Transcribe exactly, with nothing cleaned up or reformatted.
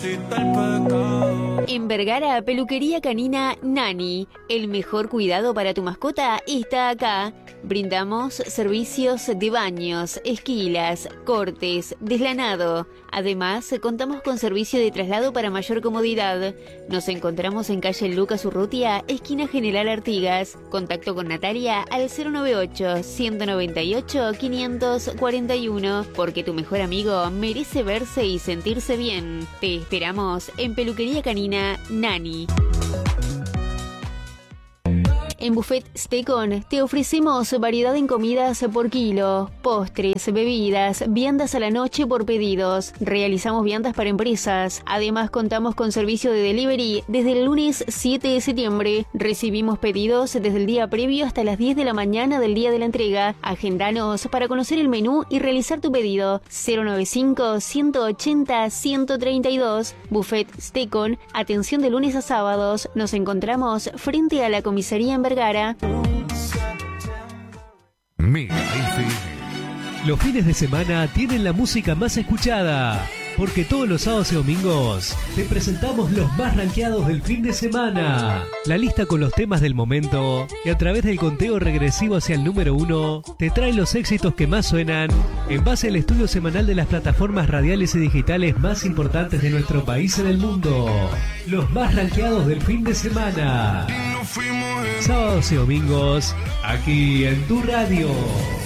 En Vergara, peluquería canina Nani. El mejor cuidado para tu mascota está acá. Brindamos servicios de baños, esquilas, cortes, deslanado. Además, contamos con servicio de traslado para mayor comodidad. Nos encontramos en calle Lucas Urrutia, esquina General Artigas. Contacto con Natalia al cero noventa y ocho, ciento noventa y ocho, quinientos cuarenta y uno, porque tu mejor amigo merece verse y sentirse bien. Te esperamos en peluquería canina Nani. En Buffet Stecon te ofrecemos variedad en comidas por kilo, postres, bebidas, viandas a la noche por pedidos. Realizamos viandas para empresas. Además, contamos con servicio de delivery desde el lunes siete de septiembre. Recibimos pedidos desde el día previo hasta las diez de la mañana del día de la entrega. Agendanos para conocer el menú y realizar tu pedido. cero noventa y cinco, ciento ochenta, ciento treinta y dos. Buffet Stecon, atención de lunes a sábados. Nos encontramos frente a la comisaría en Vergara. Mega F M. Los fines de semana tienen la música más escuchada, porque todos los sábados y domingos te presentamos los más rankeados del fin de semana. La lista con los temas del momento, y a través del conteo regresivo hacia el número uno, te trae los éxitos que más suenan en base al estudio semanal de las plataformas radiales y digitales más importantes de nuestro país y del mundo. Los más rankeados del fin de semana. Sábados y domingos, aquí en tu radio.